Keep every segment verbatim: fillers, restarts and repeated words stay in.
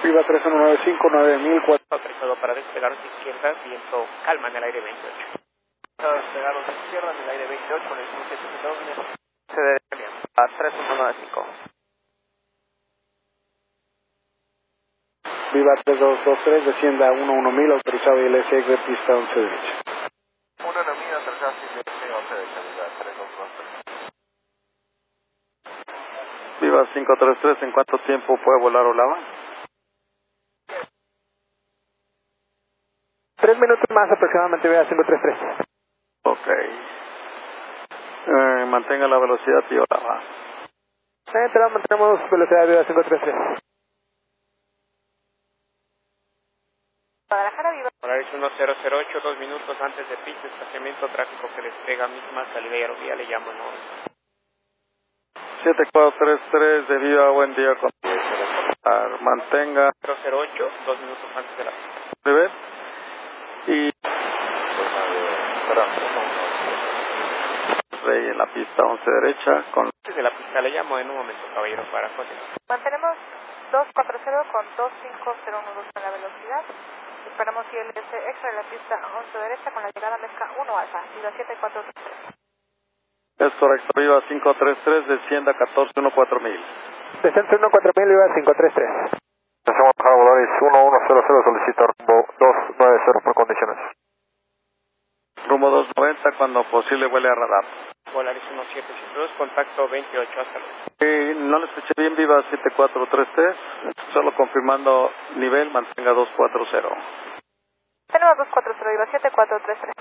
Viva tres uno nueve cinco, nueve mil cuatro. Autorizado para despegar hacia izquierda, viento calma en el aire veintiocho. Para despegar hacia izquierda en el aire veintiocho con el siete siete dos, se debe a tres uno nueve cinco. Viva tres dos dos tres, descienda a uno uno mil, autorizado I L S X de pista once derecha. uno uno mil, autorizado I L S once derecha, Viva tres dos dos tres. Viva cinco tres tres, ¿en cuánto tiempo puede volar Olava? Tres minutos más aproximadamente, Viva cinco tres tres. Ok. Eh, mantenga la velocidad y Olava. Eh, te la mantenemos velocidad, Viva cinco tres tres. Guadalajara, Viva. Horario uno cero cero ocho, dos minutos antes de pista, estacionamiento, tráfico que despega, misma salida de aerovía, le llamo ¿no? siete cuatro tres tres de Viva, buen día. Con... Mantenga cero cero ocho, dos minutos antes de la pista. Nivel. Y... Rey en la pista once derecha. Con... Desde la pista le llamo en un momento, caballero, para continuar. Mantenemos dos cuatro cero con dos cinco cero uno dos en la velocidad. Esperamos I L S extra de la pista once derecha con la llegada a mezcla uno alfa, Viva siete cuatro tres tres. Es correcto, Viva cinco tres tres, descienda catorce uno cuatro mil. Descenso uno cuatro mil, Viva cinco tres tres. Hacemos Volaris uno uno cero cero, solicita rumbo dos nueve cero por condiciones. Rumbo dos noventa, cuando posible vuele a radar. Volaris uno siete siete dos, contacto veintiocho, hasta luego. Eh, no le escuché bien, Viva siete cuatro tres tres, solo confirmando nivel, mantenga dos cuatro cero. Tenemos dos cuatro cero, Viva siete cuatro tres tres.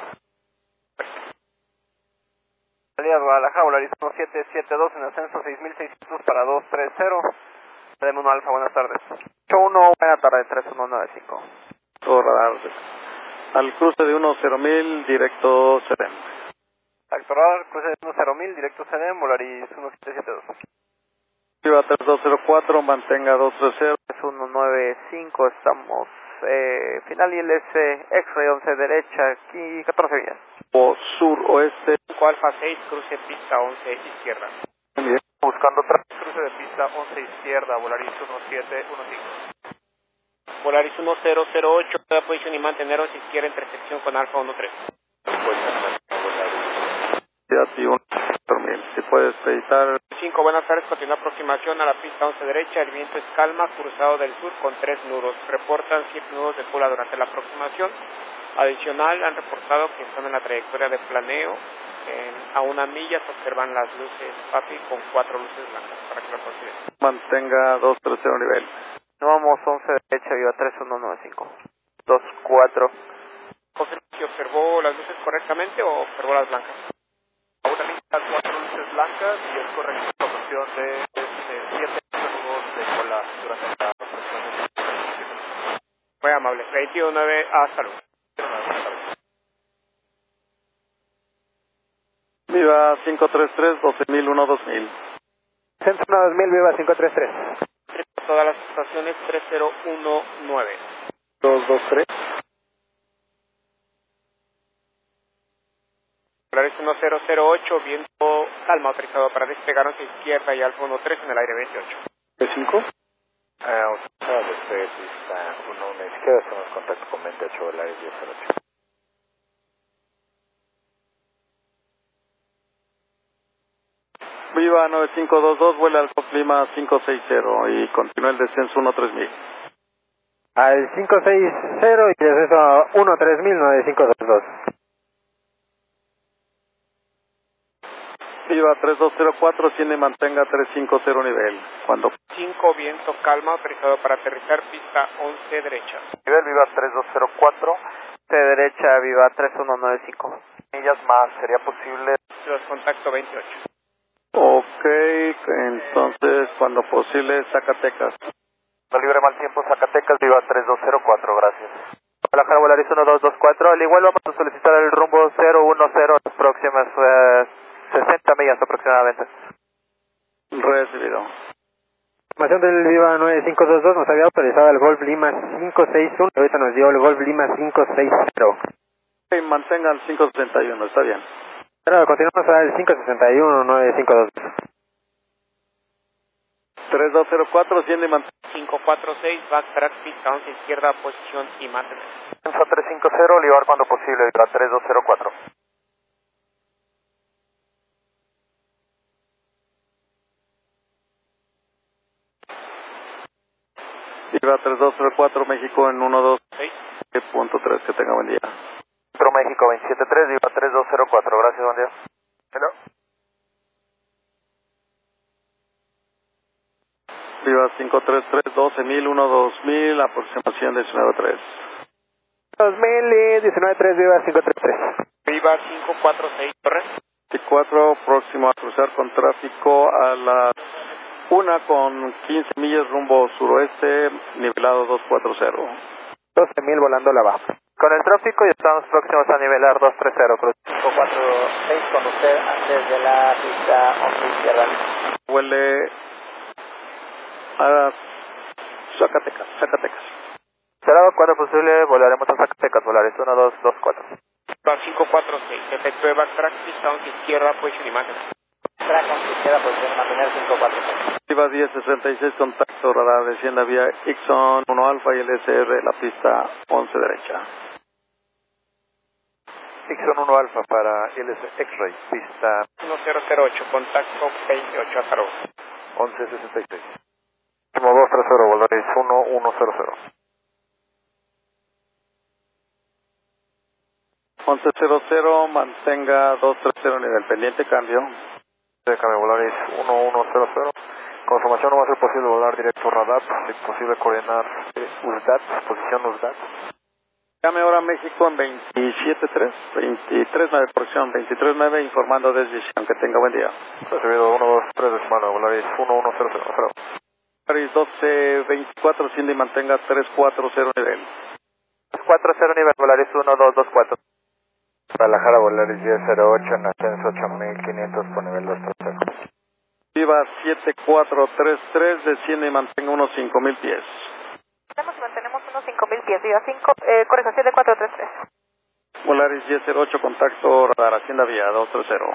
Salida Guadalajara, Volaris uno siete siete dos en ascenso seis mil seiscientos para dos tres cero. Tenemos uno alfa, buenas tardes. ocho uno, buena tarde, tres uno nueve cinco. Todo radar. Al cruce de uno cero mil, directo C D M. Actuar, cruce de uno cero mil, directo C D M, Volaris uno siete siete dos. Viva tres dos cero cuatro, mantenga dos tres cero. tres uno nueve cinco, estamos eh, final I L S X-Ray once derecha, aquí catorce vías. O sur oeste. cinco alfa seis, cruce pista once izquierda. Bien. Buscando otra. Cruce de pista once izquierda, Volaris uno siete uno cinco. Volaris uno cero cero ocho, toda posición y manteneros izquierda, intersección con alfa uno tres. Y un mil. Si puedes editar. cinco, buenas tardes, continúa aproximación a la pista once derecha, el viento es calma, cruzado del sur con tres nudos. Reportan siete nudos de cola durante la aproximación. Adicional, han reportado que están en la trayectoria de planeo. En, a una milla se observan las luces P A P I con cuatro luces blancas, para que lo consideren. Mantenga dos tres cero nivel. No vamos once derecha, Viva tres uno nueve cinco. dos cuatro. José, ¿se observó las luces correctamente o observó las blancas? A una milla, cuatro luces blancas y es correcta la proporción de siete nudos de cola durante la aproximación. Muy amable. veintiuno nueve, hasta luego. Viva cinco tres tres, doce mil, uno dos mil. Descenso uno dos mil, Viva cinco tres tres. Todas las estaciones tres cero uno nueve. dos dos tres. Volaris uno cero cero ocho, viento calma, autorizado para despegar hacia izquierda y alfa uno tres en el aire veintiocho. ¿De cinco? Eh, autorizado desde pista uno uno izquierda, estamos en contacto con veintiocho, Volaris diez cero ocho. Viva nueve cinco dos dos, vuela al clima cinco seis cero y continúa el descenso uno tres mil. Al cinco seis cero y descenso uno tres mil, nueve cinco dos dos. Viva tres dos cero cuatro, tiene mantenga tres cinco cero nivel. Cuando cinco, viento calma, autorizado para aterrizar, pista once derecha. Nivel Viva tres dos cero cuatro. C derecha, Viva tres uno nueve cinco. Millas más, ¿sería posible? Los contacto veintiocho. Ok, entonces cuando posible Zacatecas. No libre mal tiempo, Zacatecas, Viva tres dos cero cuatro, gracias. Guadalajara, Volaris uno dos dos cuatro, al igual vamos a solicitar el rumbo cero uno cero, las próximas eh, sesenta millas aproximadamente. Recibido. Información del Viva nueve cinco dos dos, nos había autorizado el Golf Lima cinco seis uno, ahorita nos dio el Golf Lima cinco seis cero. Ok, mantenga el cinco sesenta y uno, está bien. Pero continuamos al cinco sesenta y uno, nueve cinco dos. tres dos cero cuatro, asciende y mantén. cinco cuatro seis, backtrack, pista once izquierda, posición y mantener. Descenso tres cinco cero, elevar cuando posible, Viva tres dos cero cuatro. Viva tres dos cero cuatro, México en uno dos seis punto tres, que tenga buen día. Centro México veintisiete tres, Viva tres dos cero cuatro, gracias, buen día. Hello. Viva cinco tres tres, doce mil, uno dos mil, aproximación diecinueve tres. dos mil y diecinueve tres, Viva cinco tres tres. Viva cinco cuatro seis, Torres. veinticuatro, próximo a cruzar con tráfico a las una con quince millas rumbo suroeste, nivelado dos cuatro cero. doce mil volando la baja. Con el tráfico y estamos próximos a nivelar dos tres cero, cruz. cinco cuatro seis con usted antes de la pista once izquierda. Huele a Zacatecas, Zacatecas. Será cuando posible, volaremos a Zacatecas, volares uno dos dos cuatro. Viva cinco cuatro seis, efectúe backtrack, pista once izquierda, posición y mantener. Track once izquierda, posición mantener cinco cuatro seis. Viva diez sesenta y seis, contacto radar, descienda vía Ixon uno Alfa y L S R, la pista once derecha. Ixon uno Alfa para L S X-Ray, pista uno cero cero ocho, contacto veintiocho a Caro. once sesenta y seis. Último dos tres cero, volares uno uno cero cero. once cero cero, mantenga dos tres cero nivel pendiente, cambio. Déjame volar uno uno cero cero. Confirmación, no va a ser posible volar directo radar, si posible coordinar eh, U S D A T, posición U S D A T. Llame ahora a México en veintisiete tres, veintitrés nueve, porción veintitrés nueve, informando desde Sion, que tenga buen día. Recibido uno dos tres decimal, volar uno uno cero cero. cero. Paris doce veinticuatro, Cindy, mantenga tres cuatro cero nivel. cuatro cero nivel, Volaris uno dos dos cuatro. Guadalajara, Volaris diez cero ocho, en ascenso ocho mil quinientos por nivel dos tres cero. Viva siete cuatro tres tres, desciende y mantenga unos cinco mil pies. Tenemos y mantenemos unos cinco mil pies, Viva cinco, eh, corrección de cuatro tres tres. Volaris diez cero ocho, contacto radar, Hacienda Vía dos tres cero.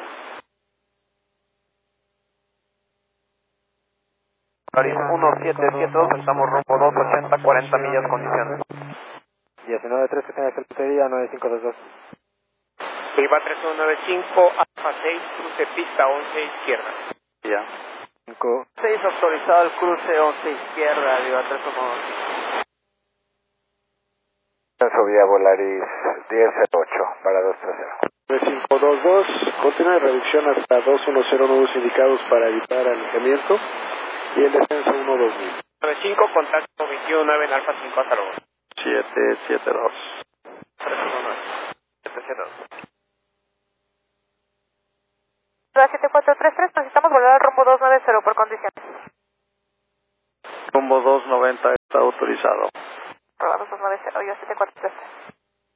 Volaris uno siete siete dos, estamos rumbo dos ochenta, cuarenta millas condiciones. diecinueve tres, que tenga excelente día, nueve cinco dos dos. Viva tres uno nueve cinco, Alfa seis, cruce pista once izquierda. Ya. cinco. seis autorizado el cruce once izquierda, Viva tres uno dos. Ascenso vía Volaris diez cero ocho para dos tres cero. nueve cinco dos dos, continúa de reducción hasta dos uno cero nudos indicados para evitar alejamiento y el descenso uno dos mil. nueve cinco, contacto veintiuno nueve en Alfa cinco hasta luego. siete siete dos. tres uno nueve. siete siete dos. siete cuatro tres tres, necesitamos volar al rumbo dos nueve cero por condición. Rumbo dos noventa está autorizado. Probamos dos nueve cero, yo siete cuatro tres tres.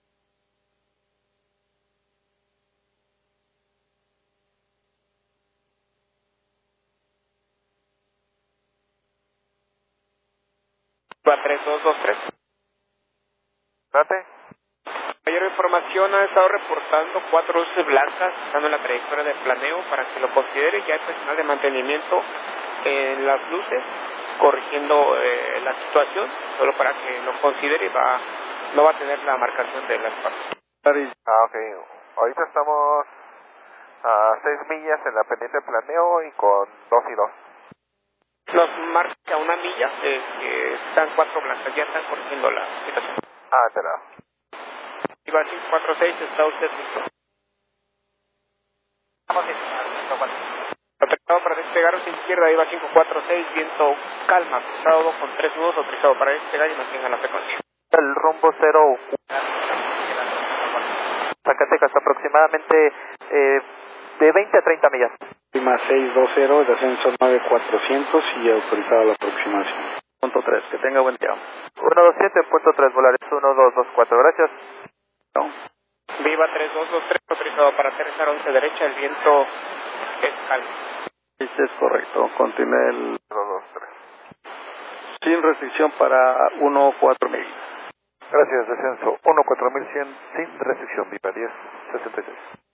Viva tres dos dos tres. ¿Date? Mayor información, ha estado reportando cuatro luces blancas, estando en la trayectoria de planeo para que lo considere. Ya hay personal de mantenimiento en las luces, corrigiendo eh, la situación, solo para que lo considere. Va, no va a tener la marcación de las partes. Ah, ok. Ahorita estamos a seis millas en la pendiente de planeo y con dos y dos. Nos marca una milla, eh, que están cuatro blancas, ya están corrigiendo la situación. Ah, te la. Viva cinco cuatro seis, está usted listo. Estamos listos. Autorizado para despegar hacia izquierda, Viva cinco cuatro seis, viento calma, cruzado con tres nudos, autorizado para despegar y mantenga la frecuencia. El rumbo cero. Zacatecas, aproximadamente eh, de veinte a treinta millas. Lima seis dos cero, descenso nueve cuatrocientos y autorizada la aproximación. Punto tres, que tenga buen día. uno dos siete punto tres, Volaris uno dos dos cuatro, gracias. No. Viva tres dos dos tres, autorizado para aterrizar once derecha, el viento es calmo. Este es correcto, continúe el uno dos tres. sin restricción para uno cuatro mil. Gracias, descenso uno cuatro mil cien sin restricción, Viva diez sesenta y seis.